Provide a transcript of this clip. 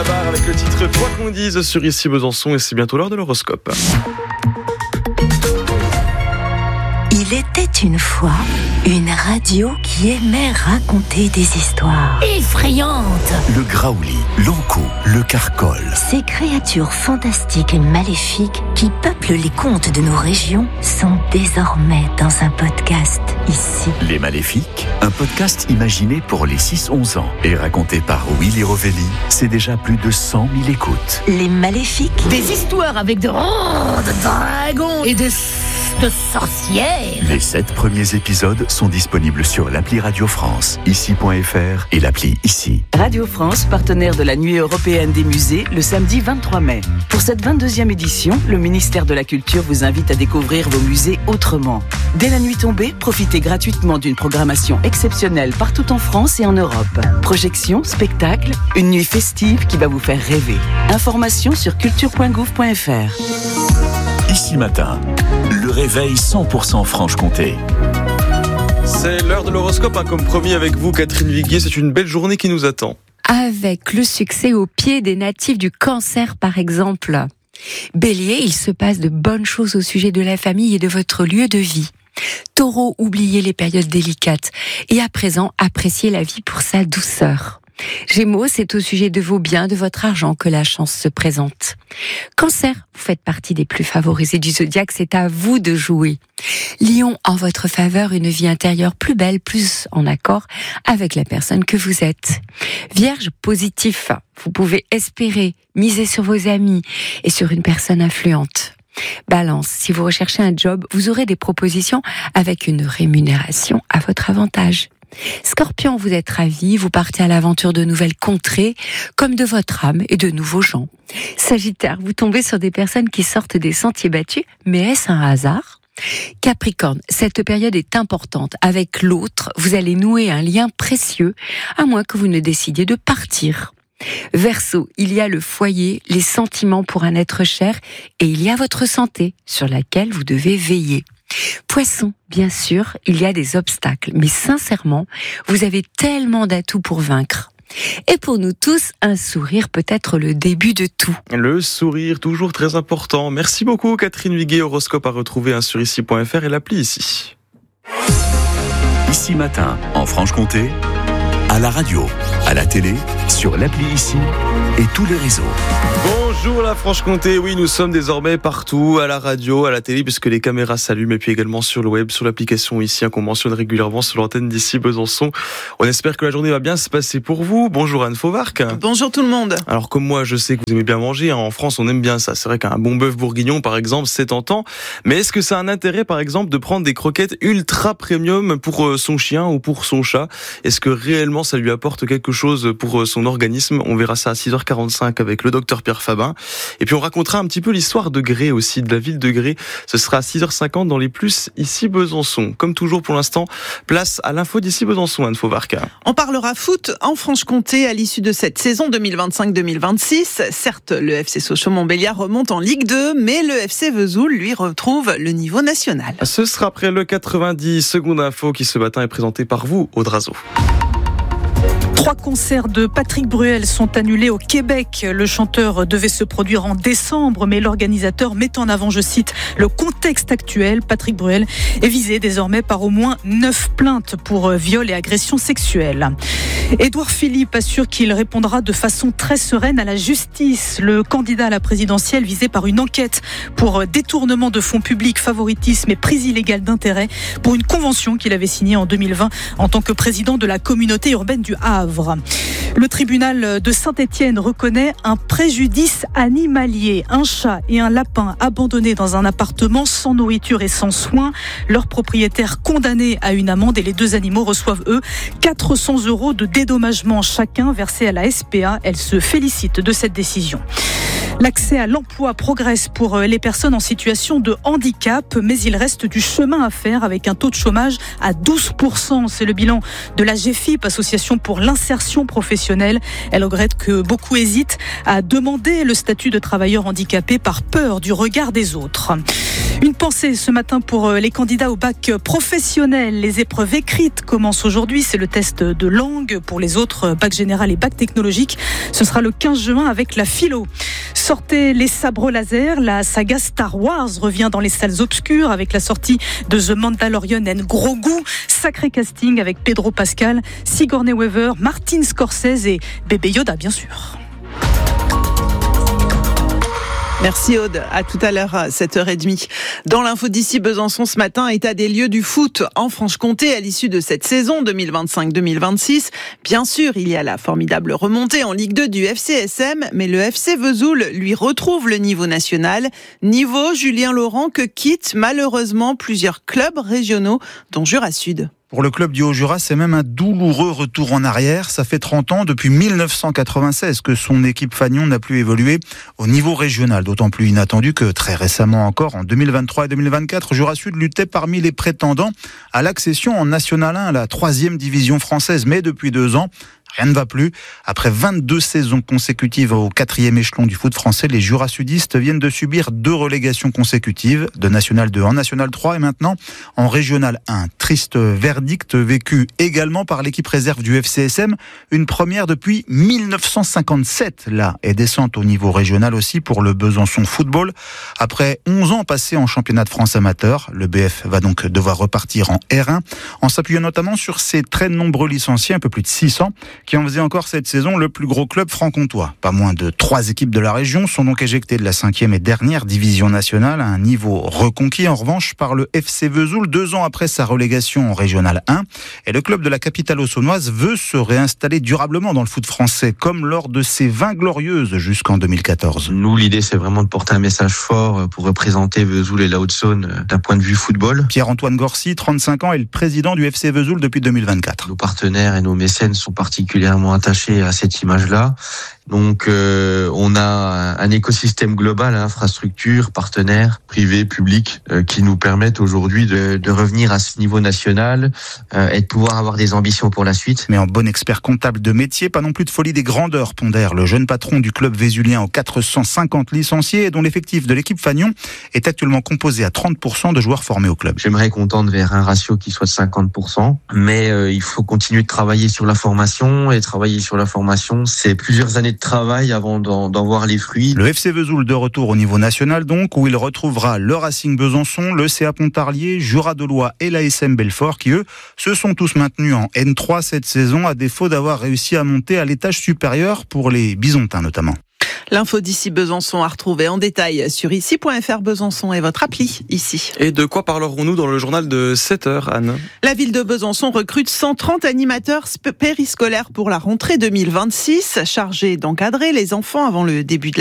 Avec le titre Quoi qu'on dise sur Ici Besançon, et c'est bientôt l'heure de l'horoscope. Il était une fois une radio qui aimait raconter des histoires effrayantes. Le graouli, l'ankou, le carcol. Ces créatures fantastiques et maléfiques qui peuplent les contes de nos régions sont désormais dans un podcast ici. Les Maléfiques, un podcast imaginé pour les 6-11 ans et raconté par Willy Rovelli. C'est déjà plus de 100 000 écoutes. Les Maléfiques. Des histoires avec de dragons et de sorcières. Les 7 premiers épisodes sont disponibles sur l'appli Radio France, ici.fr et l'appli Ici. Radio France, partenaire de la Nuit européenne des musées, le samedi 23 mai. Pour cette 22e édition, le ministère de la Culture vous invite à découvrir vos musées autrement. Dès la nuit tombée, profitez gratuitement d'une programmation exceptionnelle partout en France et en Europe. Projections, spectacles, une nuit festive qui va vous faire rêver. Informations sur culture.gouv.fr. Ici matin, le réveil 100% Franche-Comté. C'est l'heure de l'horoscope, comme promis avec vous, Catherine Viguier. C'est une belle journée qui nous attend. Avec le succès au pied des natifs du Cancer, par exemple. Bélier, il se passe de bonnes choses au sujet de la famille et de votre lieu de vie. Taureau, oubliez les périodes délicates et à présent, appréciez la vie pour sa douceur. Gémeaux, c'est au sujet de vos biens, de votre argent que la chance se présente. Cancer, vous faites partie des plus favorisés du zodiaque, c'est à vous de jouer. Lion, en votre faveur, une vie intérieure plus belle, plus en accord avec la personne que vous êtes. Vierge, positif, vous pouvez espérer, miser sur vos amis et sur une personne influente. Balance, si vous recherchez un job, vous aurez des propositions avec une rémunération à votre avantage. Scorpion, vous êtes ravi, vous partez à l'aventure de nouvelles contrées, comme de votre âme et de nouveaux gens. Sagittaire, vous tombez sur des personnes qui sortent des sentiers battus, mais est-ce un hasard ? Capricorne, cette période est importante. Avec l'autre, vous allez nouer un lien précieux, à moins que vous ne décidiez de partir. Verseau, il y a le foyer, les sentiments pour un être cher, et il y a votre santé, sur laquelle vous devez veiller. Poisson, bien sûr, il y a des obstacles, mais sincèrement, vous avez tellement d'atouts pour vaincre. Et pour nous tous, un sourire peut être le début de tout. Le sourire, toujours très important. Merci beaucoup Catherine Viguier, horoscope à retrouver sur ici.fr et l'appli Ici. Ici matin, en Franche-Comté, à la radio, à la télé, sur l'appli Ici et tous les réseaux. Bonjour la Franche-Comté, oui nous sommes désormais partout, à la radio, à la télé, puisque les caméras s'allument, et puis également sur le web, sur l'application Ici, qu'on mentionne régulièrement sur l'antenne d'Ici Besançon. On espère que la journée va bien se passer pour vous. Bonjour Anne Fauvarc. Bonjour tout le monde. Alors comme moi je sais que vous aimez bien manger, en France on aime bien ça, c'est vrai qu'un bon bœuf bourguignon par exemple c'est tentant, mais est-ce que ça a un intérêt par exemple de prendre des croquettes ultra premium pour son chien ou pour son chat ? Est-ce que réellement ça lui apporte quelque chose pour son organisme ? On verra ça à 6h45 avec le docteur Pierre Fabin. Et puis on racontera un petit peu l'histoire de Gré aussi, de la ville de Gré. Ce sera à 6h50 dans les plus Ici Besançon. Comme toujours pour l'instant, place à l'info d'Ici Besançon, Anne Fauvarc. On parlera foot en Franche-Comté à l'issue de cette saison 2025-2026. Certes, le FC Sochaux-Montbéliard remonte en Ligue 2, mais le FC Vesoul, lui, retrouve le niveau national. Ce sera après le 90 secondes info qui ce matin est présenté par vous, Audrazo. 3 concerts de Patrick Bruel sont annulés au Québec. Le chanteur devait se produire en décembre, mais l'organisateur met en avant, je cite, le contexte actuel. Patrick Bruel est visé désormais par au moins 9 plaintes pour viol et agression sexuelle. Édouard Philippe assure qu'il répondra de façon très sereine à la justice. Le candidat à la présidentielle visé par une enquête pour détournement de fonds publics, favoritisme et prise illégale d'intérêt pour une convention qu'il avait signée en 2020 en tant que président de la communauté urbaine du Havre. Le tribunal de Saint-Étienne reconnaît un préjudice animalier. Un chat et un lapin abandonnés dans un appartement sans nourriture et sans soins. Leurs propriétaires condamnés à une amende et les 2 animaux reçoivent, eux, 400 € de dédommagement chacun versés à la SPA. Elle se félicite de cette décision. L'accès à l'emploi progresse pour les personnes en situation de handicap, mais il reste du chemin à faire avec un taux de chômage à 12%. C'est le bilan de la GEFIP, Association pour l'insertion professionnelle. Elle regrette que beaucoup hésitent à demander le statut de travailleur handicapé par peur du regard des autres. Une pensée ce matin pour les candidats au bac professionnel. Les épreuves écrites commencent aujourd'hui. C'est le test de langue. Pour les autres, bac général et bac technologique, ce sera le 15 juin avec la philo. Sortez les sabres laser. La saga Star Wars revient dans les salles obscures avec la sortie de The Mandalorian and Grogu. Sacré casting avec Pedro Pascal, Sigourney Weaver, Martin Scorsese et bébé Yoda, bien sûr. Merci Aude, à tout à l'heure à 7h30. Dans l'info d'ici Besançon ce matin, état des lieux du foot en Franche-Comté à l'issue de cette saison 2025-2026. Bien sûr, il y a la formidable remontée en Ligue 2 du FCSM, mais le FC Vesoul lui retrouve le niveau national. Niveau Julien Laurent que quittent malheureusement plusieurs clubs régionaux, dont Jura Sud. Pour le club du Haut-Jura, c'est même un douloureux retour en arrière. Ça fait 30 ans, depuis 1996, que son équipe Fagnon n'a plus évolué au niveau régional. D'autant plus inattendu que très récemment encore, en 2023 et 2024, Jura Sud luttait parmi les prétendants à l'accession en National 1, la 3e division française. Mais depuis 2 ans, rien ne va plus. Après 22 saisons consécutives au 4e échelon du foot français, les Jura-Sudistes viennent de subir 2 relégations consécutives, de National 2 en National 3 et maintenant en Régional 1. Triste verdict vécu également par l'équipe réserve du FCSM, une première depuis 1957 là, et descente au niveau régional aussi pour le Besançon Football. Après 11 ans passés en championnat de France amateur, le BF va donc devoir repartir en R1, en s'appuyant notamment sur ses très nombreux licenciés, un peu plus de 600, qui en faisait encore cette saison le plus gros club franc-comtois. Pas moins de 3 équipes de la région sont donc éjectées de la 5e et dernière division nationale, à un niveau reconquis en revanche par le FC Vesoul 2 ans après sa relégation en Régional 1. Et le club de la capitale haute-saônoise veut se réinstaller durablement dans le foot français, comme lors de ses 20 glorieuses jusqu'en 2014. Nous, l'idée, c'est vraiment de porter un message fort pour représenter Vesoul et la Haute-Saône d'un point de vue football. Pierre-Antoine Gorcy, 35 ans, est le président du FC Vesoul depuis 2024. Nos partenaires et nos mécènes sont particulièrement attachés à cette image-là. Donc, on a un écosystème global, infrastructures, partenaires, privés, publics, qui nous permettent aujourd'hui de revenir à ce niveau national et de pouvoir avoir des ambitions pour la suite. Mais en bon expert comptable de métier, pas non plus de folie des grandeurs, pondère le jeune patron du club vésulien aux 450 licenciés et dont l'effectif de l'équipe Fagnon est actuellement composé à 30% de joueurs formés au club. J'aimerais qu'on tende vers un ratio qui soit de 50%, mais il faut continuer de travailler sur la formation, et travailler sur la formation, c'est plusieurs années de travail avant d'en voir les fruits. Le FC Vesoul de retour au niveau national donc, où il retrouvera le Racing Besançon, le CA Pontarlier, Jura Dolois et l'ASM Belfort qui eux se sont tous maintenus en N3 cette saison à défaut d'avoir réussi à monter à l'étage supérieur pour les Bisontins notamment. L'info d'ici Besançon à retrouver en détail sur ici.fr Besançon et votre appli ici. Et de quoi parlerons-nous dans le journal de 7h, Anne ? La ville de Besançon recrute 130 animateurs périscolaires pour la rentrée 2026, chargés d'encadrer les enfants avant le début de la